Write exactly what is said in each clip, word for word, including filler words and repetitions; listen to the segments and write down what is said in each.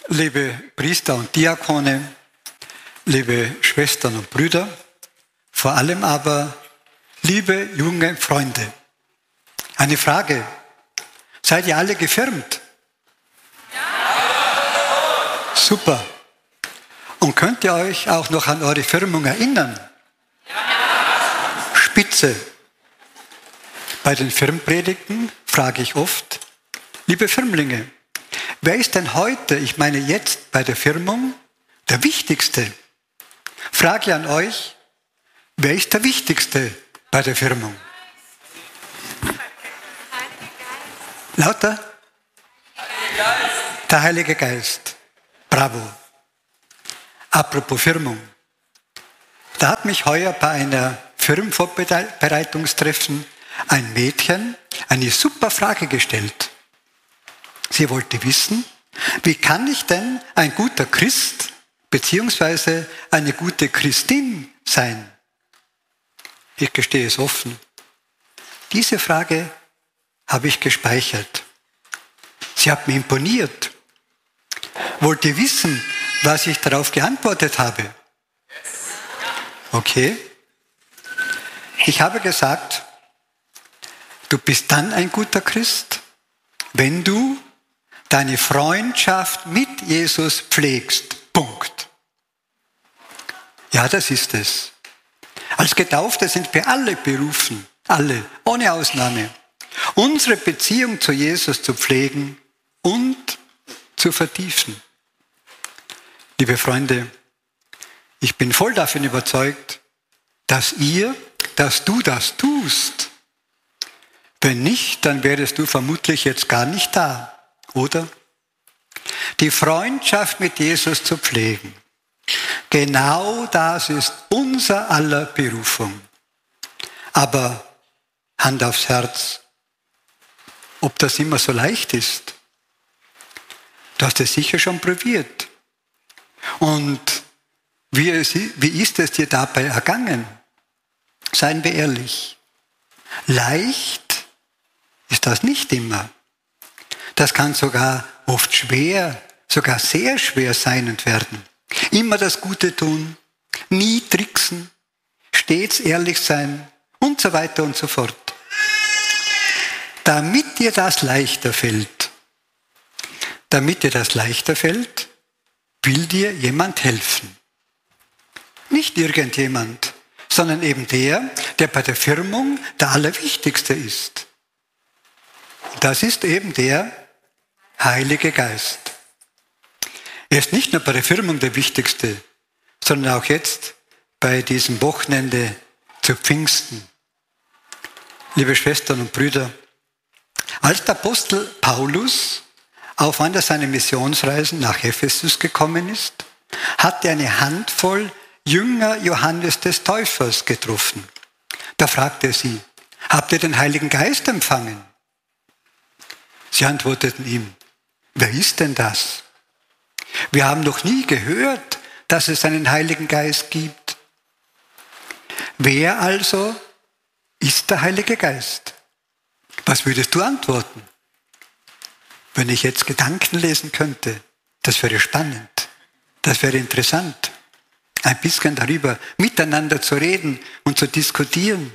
Liebe Priester und Diakone, liebe Schwestern und Brüder, vor allem aber liebe junge Freunde. Eine Frage: Seid ihr alle gefirmt? Ja. Super. Und könnt ihr euch auch noch an eure Firmung erinnern? Ja. Spitze. Bei den Firmpredigten frage ich oft: Liebe Firmlinge, wer ist denn heute, ich meine jetzt bei der Firmung, der Wichtigste? Frage an euch: Wer ist der Wichtigste bei der Firmung? Lauter? Der Heilige Geist. Bravo. Apropos Firmung. Da hat mich heuer bei einer Firmenvorbereitungstreffen ein Mädchen eine super Frage gestellt. Sie wollte wissen, wie kann ich denn ein guter Christ bzw. eine gute Christin sein? Ich gestehe es offen. Diese Frage habe ich gespeichert. Sie hat mir imponiert. Wollt ihr wissen, was ich darauf geantwortet habe? Okay. Ich habe gesagt, du bist dann ein guter Christ, wenn du deine Freundschaft mit Jesus pflegst. Punkt. Ja, das ist es. Als Getaufte sind wir alle berufen, alle, ohne Ausnahme, unsere Beziehung zu Jesus zu pflegen und zu vertiefen. Liebe Freunde, ich bin voll davon überzeugt, dass ihr, dass du das tust. Wenn nicht, dann wärest du vermutlich jetzt gar nicht da, oder? Die Freundschaft mit Jesus zu pflegen. Genau das ist unser aller Berufung. Aber Hand aufs Herz, ob das immer so leicht ist? Du hast es sicher schon probiert. Und wie, es, wie ist es dir dabei ergangen? Seien wir ehrlich. Leicht ist das nicht immer. Das kann sogar oft schwer, sogar sehr schwer sein und werden. Immer das Gute tun, nie tricksen, stets ehrlich sein und so weiter und so fort. Damit dir das leichter fällt, damit dir das leichter fällt, will dir jemand helfen. Nicht irgendjemand, sondern eben der, der bei der Firmung der Allerwichtigste ist. Das ist eben der Heilige Geist. Er ist nicht nur bei der Firmung der Wichtigste, sondern auch jetzt bei diesem Wochenende zu Pfingsten. Liebe Schwestern und Brüder, als der Apostel Paulus auf einer seiner Missionsreisen nach Ephesus gekommen ist, hat er eine Handvoll Jünger Johannes des Täufers getroffen. Da fragte er sie: Habt ihr den Heiligen Geist empfangen? Sie antworteten ihm: Wer ist denn das? Wir haben noch nie gehört, dass es einen Heiligen Geist gibt. Wer also ist der Heilige Geist? Was würdest du antworten? Wenn ich jetzt Gedanken lesen könnte, das wäre spannend, das wäre interessant, ein bisschen darüber miteinander zu reden und zu diskutieren.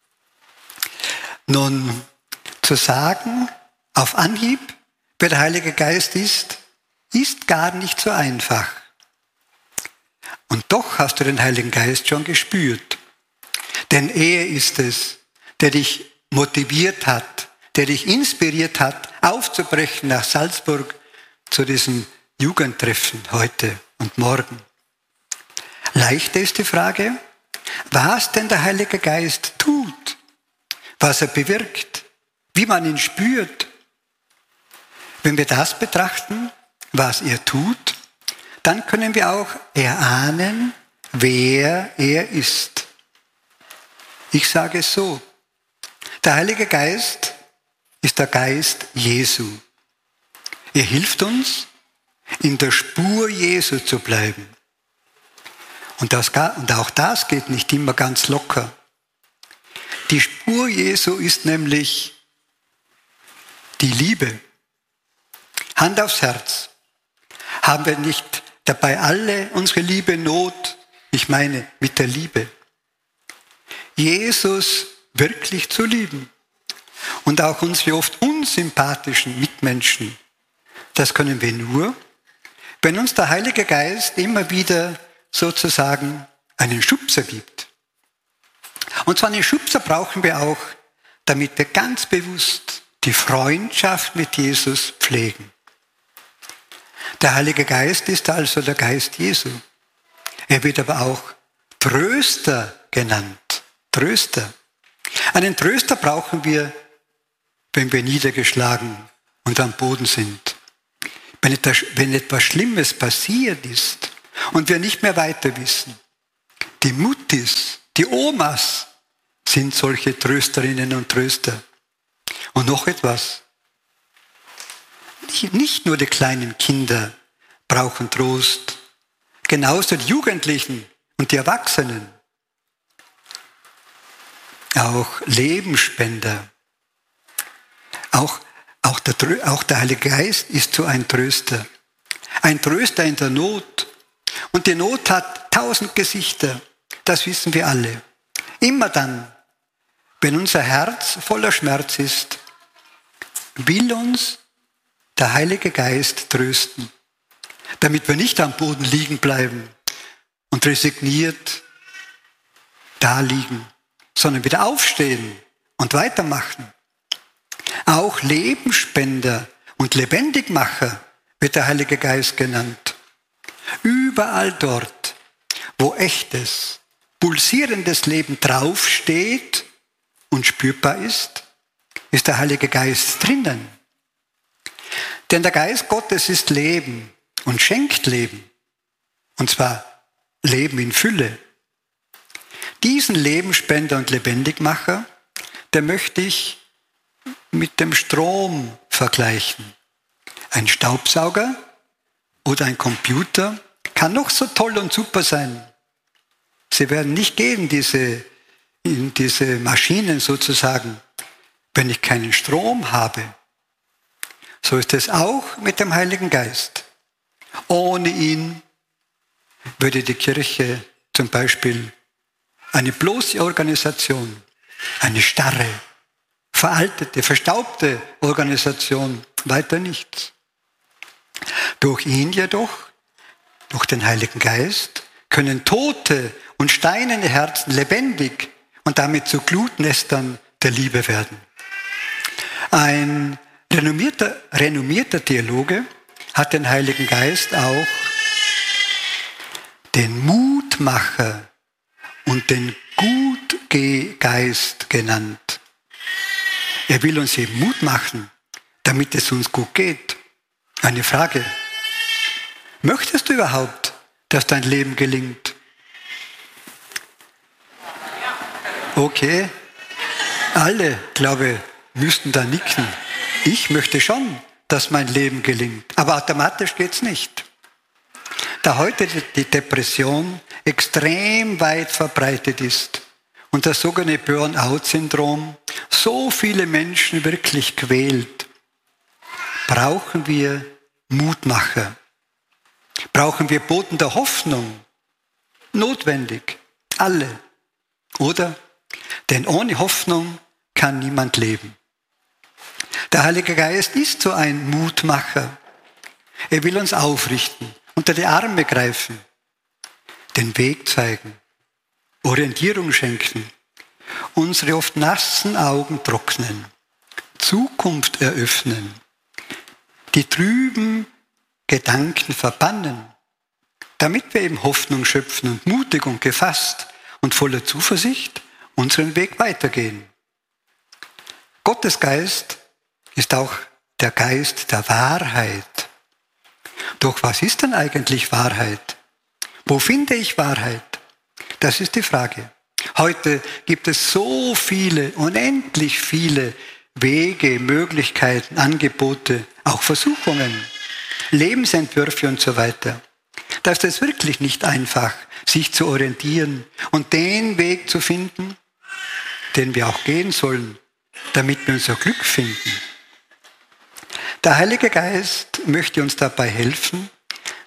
Nun, zu sagen auf Anhieb, wer der Heilige Geist ist, ist gar nicht so einfach. Und doch hast du den Heiligen Geist schon gespürt. Denn er ist es, der dich motiviert hat, der dich inspiriert hat, aufzubrechen nach Salzburg zu diesem Jugendtreffen heute und morgen. Leichter ist die Frage, was denn der Heilige Geist tut, was er bewirkt, wie man ihn spürt. Wenn wir das betrachten, was er tut, dann können wir auch erahnen, wer er ist. Ich sage es so: Der Heilige Geist ist der Geist Jesu. Er hilft uns, in der Spur Jesu zu bleiben. Und, das, und auch das geht nicht immer ganz locker. Die Spur Jesu ist nämlich die Liebe. Hand aufs Herz. Haben wir nicht dabei alle unsere Liebe Not, ich meine mit der Liebe, Jesus wirklich zu lieben und auch unsere oft unsympathischen Mitmenschen, das können wir nur, wenn uns der Heilige Geist immer wieder sozusagen einen Schubser gibt. Und so einen Schubser brauchen wir auch, damit wir ganz bewusst die Freundschaft mit Jesus pflegen. Der Heilige Geist ist also der Geist Jesu. Er wird aber auch Tröster genannt. Tröster. Einen Tröster brauchen wir, wenn wir niedergeschlagen und am Boden sind. Wenn etwas, wenn etwas Schlimmes passiert ist und wir nicht mehr weiter wissen. Die Muttis, die Omas sind solche Trösterinnen und Tröster. Und noch etwas. Nicht nur die kleinen Kinder brauchen Trost, genauso die Jugendlichen und die Erwachsenen. Auch Lebensspender. Auch, auch, der, auch der Heilige Geist ist so ein Tröster. Ein Tröster in der Not. Und die Not hat tausend Gesichter. Das wissen wir alle. Immer dann, wenn unser Herz voller Schmerz ist, will uns der Heilige Geist trösten, damit wir nicht am Boden liegen bleiben und resigniert da liegen, sondern wieder aufstehen und weitermachen. Auch Lebensspender und Lebendigmacher wird der Heilige Geist genannt. Überall dort, wo echtes, pulsierendes Leben draufsteht und spürbar ist, ist der Heilige Geist drinnen. Denn der Geist Gottes ist Leben und schenkt Leben. Und zwar Leben in Fülle. Diesen Lebensspender und Lebendigmacher, der möchte ich mit dem Strom vergleichen. Ein Staubsauger oder ein Computer kann noch so toll und super sein. Sie werden nicht gehen, diese, diese Maschinen sozusagen, wenn ich keinen Strom habe. So ist es auch mit dem Heiligen Geist. Ohne ihn würde die Kirche zum Beispiel eine bloße Organisation, eine starre, veraltete, verstaubte Organisation, weiter nichts. Durch ihn jedoch, durch den Heiligen Geist, können tote und steinerne Herzen lebendig und damit zu Glutnestern der Liebe werden. Ein renommierter, renommierter Theologe hat den Heiligen Geist auch den Mutmacher und den Gutgeist genannt. Er will uns eben Mut machen, damit es uns gut geht. Eine Frage. Möchtest du überhaupt, dass dein Leben gelingt? Okay. Alle, glaube ich, müssten da nicken. Ich möchte schon, dass mein Leben gelingt. Aber automatisch geht es nicht. Da heute die Depression extrem weit verbreitet ist und das sogenannte Burnout-Syndrom so viele Menschen wirklich quält, brauchen wir Mutmacher. Brauchen wir Boten der Hoffnung. Notwendig. Alle. Oder? Denn ohne Hoffnung kann niemand leben. Der Heilige Geist ist so ein Mutmacher. Er will uns aufrichten, unter die Arme greifen, den Weg zeigen, Orientierung schenken, unsere oft nassen Augen trocknen, Zukunft eröffnen, die trüben Gedanken verbannen, damit wir eben Hoffnung schöpfen und mutig und gefasst und voller Zuversicht unseren Weg weitergehen. Gottes Geist ist auch der Geist der Wahrheit. Doch was ist denn eigentlich Wahrheit? Wo finde ich Wahrheit? Das ist die Frage. Heute gibt es so viele, unendlich viele Wege, Möglichkeiten, Angebote, auch Versuchungen, Lebensentwürfe und so weiter. Da ist es wirklich nicht einfach, sich zu orientieren und den Weg zu finden, den wir auch gehen sollen, damit wir unser Glück finden. Der Heilige Geist möchte uns dabei helfen,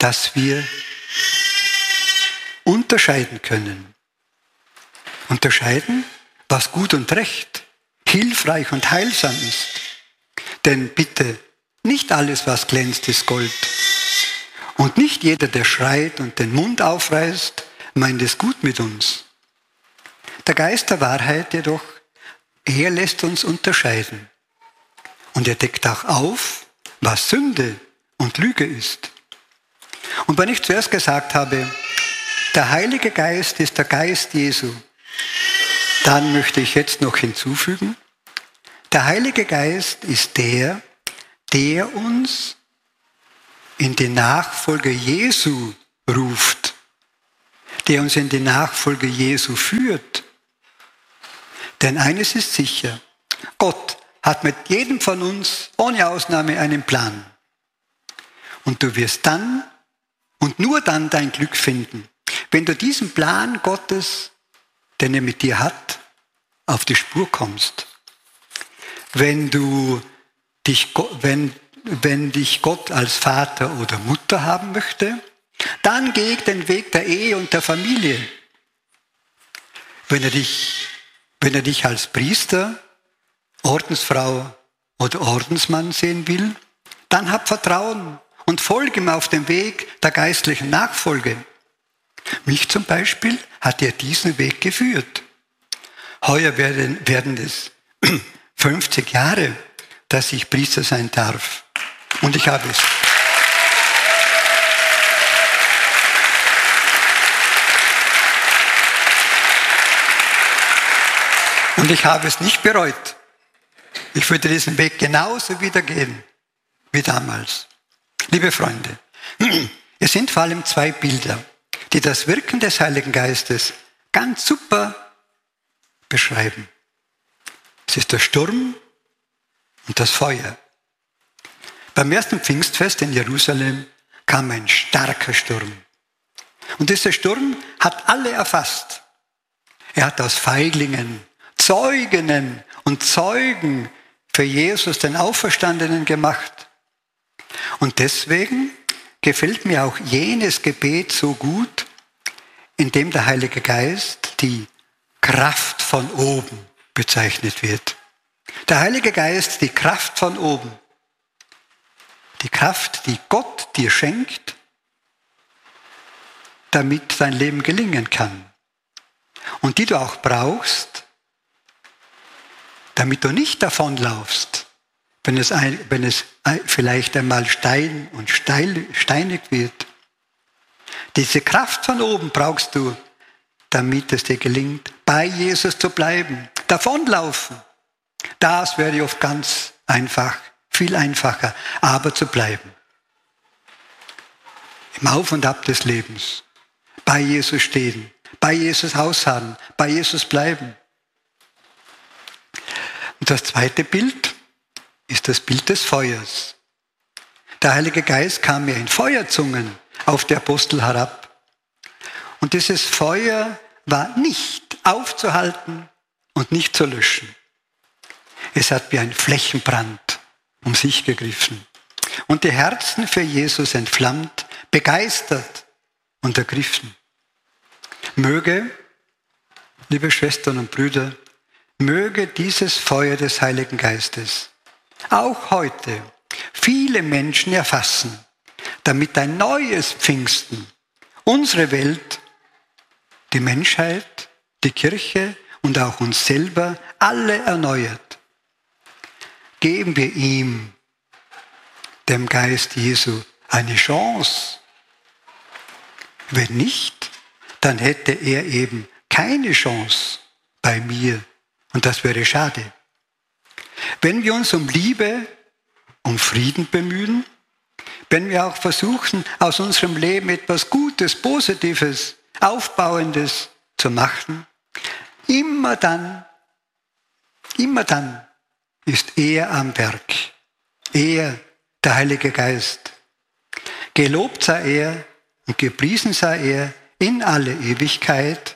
dass wir unterscheiden können. Unterscheiden, was gut und recht, hilfreich und heilsam ist. Denn bitte, nicht alles, was glänzt, ist Gold. Und nicht jeder, der schreit und den Mund aufreißt, meint es gut mit uns. Der Geist der Wahrheit jedoch, er lässt uns unterscheiden. Und er deckt auch auf, was Sünde und Lüge ist. Und wenn ich zuerst gesagt habe, der Heilige Geist ist der Geist Jesu, dann möchte ich jetzt noch hinzufügen, der Heilige Geist ist der, der uns in die Nachfolge Jesu ruft, der uns in die Nachfolge Jesu führt. Denn eines ist sicher, Gott hat mit jedem von uns ohne Ausnahme einen Plan. Und du wirst dann und nur dann dein Glück finden, wenn du diesem Plan Gottes, den er mit dir hat, auf die Spur kommst. Wenn du dich, wenn, wenn dich Gott als Vater oder Mutter haben möchte, dann geh den Weg der Ehe und der Familie. Wenn er dich, wenn er dich als Priester, Ordensfrau oder Ordensmann sehen will, dann hab Vertrauen und folge ihm auf dem Weg der geistlichen Nachfolge. Mich zum Beispiel hat er diesen Weg geführt. Heuer werden, werden es fünfzig Jahre, dass ich Priester sein darf. Und ich habe es. Und ich habe es nicht bereut. Ich würde diesen Weg genauso wieder gehen wie damals. Liebe Freunde, es sind vor allem zwei Bilder, die das Wirken des Heiligen Geistes ganz super beschreiben. Es ist der Sturm und das Feuer. Beim ersten Pfingstfest in Jerusalem kam ein starker Sturm. Und dieser Sturm hat alle erfasst. Er hat aus Feiglingen, Zeuginnen und Zeugen für Jesus, den Auferstandenen, gemacht. Und deswegen gefällt mir auch jenes Gebet so gut, in dem der Heilige Geist die Kraft von oben bezeichnet wird. Der Heilige Geist, die Kraft von oben. Die Kraft, die Gott dir schenkt, damit dein Leben gelingen kann. Und die du auch brauchst, damit du nicht davonlaufst, wenn es, ein, wenn es vielleicht einmal steil und steil, steinig wird. Diese Kraft von oben brauchst du, damit es dir gelingt, bei Jesus zu bleiben. Davonlaufen, das wäre oft ganz einfach, viel einfacher, aber zu bleiben. Im Auf und Ab des Lebens, bei Jesus stehen, bei Jesus ausharren, bei Jesus bleiben. Und das zweite Bild ist das Bild des Feuers. Der Heilige Geist kam ja in Feuerzungen auf die Apostel herab. Und dieses Feuer war nicht aufzuhalten und nicht zu löschen. Es hat wie ein Flächenbrand um sich gegriffen und die Herzen für Jesus entflammt, begeistert und ergriffen. Möge, liebe Schwestern und Brüder, möge dieses Feuer des Heiligen Geistes auch heute viele Menschen erfassen, damit ein neues Pfingsten unsere Welt, die Menschheit, die Kirche und auch uns selber alle erneuert. Geben wir ihm, dem Geist Jesu, eine Chance. Wenn nicht, dann hätte er eben keine Chance bei mir. Und das wäre schade. Wenn wir uns um Liebe, um Frieden bemühen, wenn wir auch versuchen, aus unserem Leben etwas Gutes, Positives, Aufbauendes zu machen, immer dann, immer dann ist er am Werk. Er, der Heilige Geist. Gelobt sei er und gepriesen sei er in alle Ewigkeit.